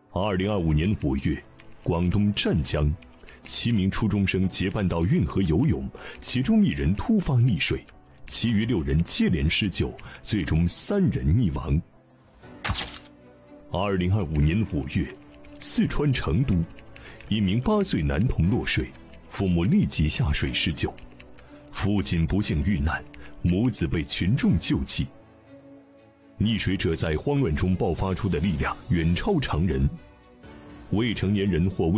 2025年5月，广东湛江7名初中生结伴到运河游泳，其中1人突发溺水，其余6人接连施救，最终3人溺亡。2025年5月，四川成都1名8岁男童落水，父母立即下水施救，父亲不幸遇难，母子被群众救济。溺水者在慌乱中爆发出的力量远超常人，未成年人或未